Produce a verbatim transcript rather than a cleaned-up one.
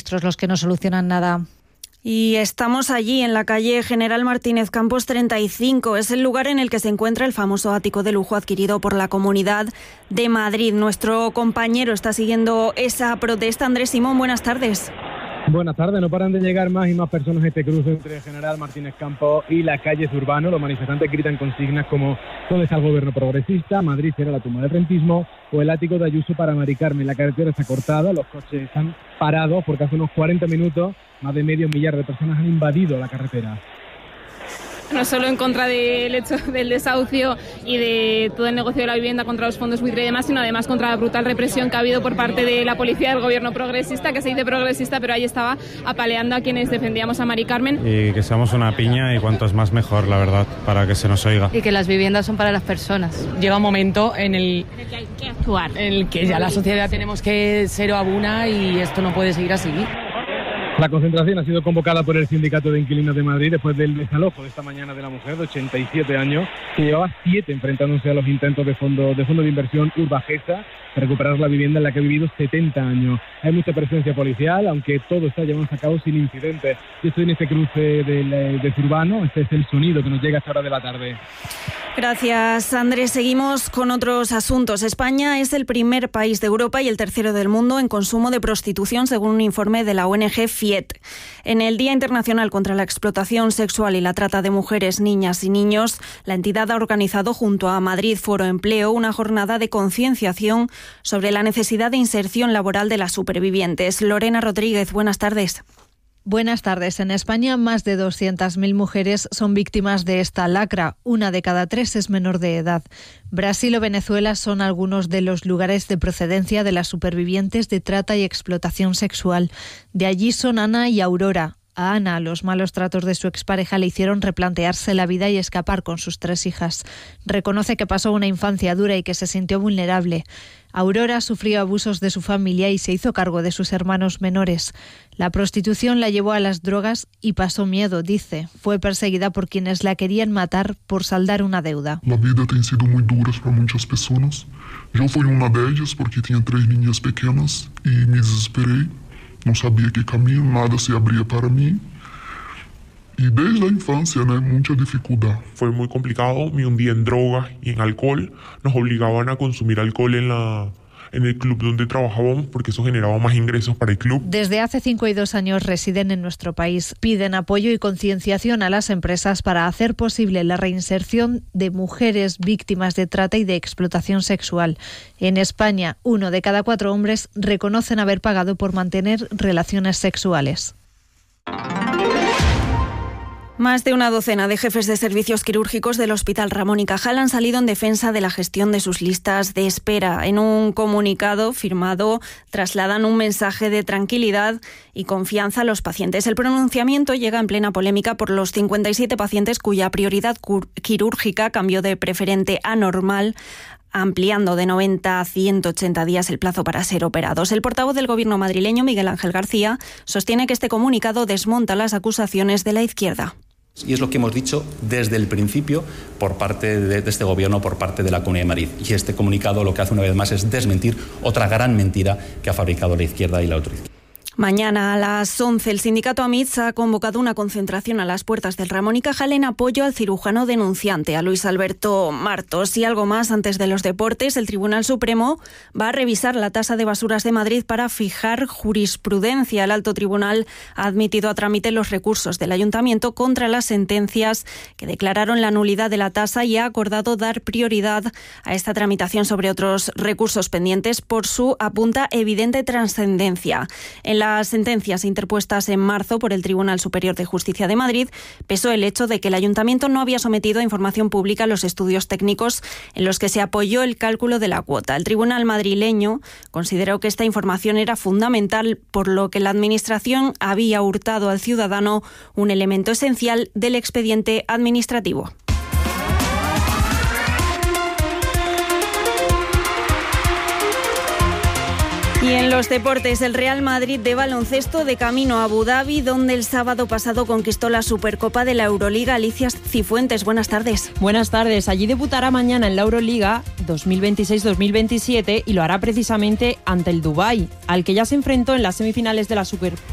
ministros los que no solucionan nada. Y estamos allí, en la calle General Martínez Campos treinta y cinco. Es el lugar en el que se encuentra el famoso ático de lujo adquirido por la Comunidad de Madrid. Nuestro compañero está siguiendo esa protesta. Andrés Simón, buenas tardes. Buenas tardes. No paran de llegar más y más personas a este cruce entre General Martínez Campos y la calle Zurbano. Los manifestantes gritan consignas como ¿dónde está el gobierno progresista?, Madrid será la tumba del rentismo, o el ático de Ayuso para Mari Carmen. La carretera está cortada, los coches están parados porque hace unos cuarenta minutos más de medio millar de personas han invadido la carretera. No solo en contra del hecho del desahucio y de todo el negocio de la vivienda contra los fondos buitre y demás, sino además contra la brutal represión que ha habido por parte de la policía del gobierno progresista, que se dice progresista, pero ahí estaba apaleando a quienes defendíamos a Mari Carmen. Y que seamos una piña y cuantos más mejor, la verdad, para que se nos oiga. Y que las viviendas son para las personas. Llega un momento en el, en el que hay que actuar, en el que ya la sociedad tenemos que ser abuna y esto no puede seguir así. La concentración ha sido convocada por el Sindicato de Inquilinos de Madrid después del desalojo de esta mañana de la mujer de ochenta y siete años, que llevaba siete enfrentándose a los intentos de fondo de, fondo de inversión Urbagesa para recuperar la vivienda en la que ha vivido setenta años. Hay mucha presencia policial, aunque todo está llevándose a cabo sin incidentes. Yo estoy en este cruce de, de Zurbano, este es el sonido que nos llega a esta hora de la tarde. Gracias, Andrés. Seguimos con otros asuntos. España es el primer país de Europa y el tercero del mundo en consumo de prostitución, según un informe de la O N G FIET. En el Día Internacional contra la Explotación Sexual y la Trata de Mujeres, Niñas y Niños, la entidad ha organizado junto a Madrid Foro Empleo una jornada de concienciación sobre la necesidad de inserción laboral de las supervivientes. Lorena Rodríguez, buenas tardes. Buenas tardes. En España, más de doscientas mil mujeres son víctimas de esta lacra. Una de cada tres es menor de edad. Brasil o Venezuela son algunos de los lugares de procedencia de las supervivientes de trata y explotación sexual. De allí son Ana y Aurora. A Ana, los malos tratos de su expareja le hicieron replantearse la vida y escapar con sus tres hijas. Reconoce que pasó una infancia dura y que se sintió vulnerable. Aurora sufrió abusos de su familia y se hizo cargo de sus hermanos menores. La prostitución la llevó a las drogas y pasó miedo, dice. Fue perseguida por quienes la querían matar por saldar una deuda. La vida ha sido muy dura para muchas personas. Yo fui una de ellas porque tenía tres niñas pequeñas y me desesperé. No sabía qué camino, nada se abría para mí. Y desde la infancia, ¿no? Mucha dificultad. Fue muy complicado, me hundí en drogas y en alcohol. Nos obligaban a consumir alcohol en la en el club donde trabajábamos porque eso generaba más ingresos para el club. Desde hace cinco y dos años residen en nuestro país. Piden apoyo y concienciación a las empresas para hacer posible la reinserción de mujeres víctimas de trata y de explotación sexual. En España, uno de cada cuatro hombres reconocen haber pagado por mantener relaciones sexuales. Más de una docena de jefes de servicios quirúrgicos del Hospital Ramón y Cajal han salido en defensa de la gestión de sus listas de espera. En un comunicado firmado trasladan un mensaje de tranquilidad y confianza a los pacientes. El pronunciamiento llega en plena polémica por los cincuenta y siete pacientes cuya prioridad quirúrgica cambió de preferente a normal, ampliando de noventa a ciento ochenta días el plazo para ser operados. El portavoz del Gobierno madrileño, Miguel Ángel García, sostiene que este comunicado desmonta las acusaciones de la izquierda. Y es lo que hemos dicho desde el principio por parte de, de este Gobierno, por parte de la Comunidad de Madrid. Y este comunicado lo que hace una vez más es desmentir otra gran mentira que ha fabricado la izquierda y la ultraizquierda. Mañana a las once el sindicato AMITS ha convocado una concentración a las puertas del Ramón y Cajal en apoyo al cirujano denunciante, a Luis Alberto Martos. Y algo más antes de los deportes, el Tribunal Supremo va a revisar la tasa de basuras de Madrid para fijar jurisprudencia. El Alto Tribunal ha admitido a trámite los recursos del Ayuntamiento contra las sentencias que declararon la nulidad de la tasa y ha acordado dar prioridad a esta tramitación sobre otros recursos pendientes por su, apunta, evidente trascendencia. En la las sentencias interpuestas en marzo por el Tribunal Superior de Justicia de Madrid pesó el hecho de que el Ayuntamiento no había sometido a información pública los estudios técnicos en los que se apoyó el cálculo de la cuota. El Tribunal madrileño consideró que esta información era fundamental, por lo que la Administración había hurtado al ciudadano un elemento esencial del expediente administrativo. Y en los deportes, el Real Madrid de baloncesto de camino a Abu Dhabi, donde el sábado pasado conquistó la Supercopa de la Euroliga. Alicia Cifuentes, buenas tardes. Buenas tardes. Allí debutará mañana en la Euroliga dos mil veintiséis dos mil veintisiete y lo hará precisamente ante el Dubái, al que ya se enfrentó en las semifinales de la Supercopa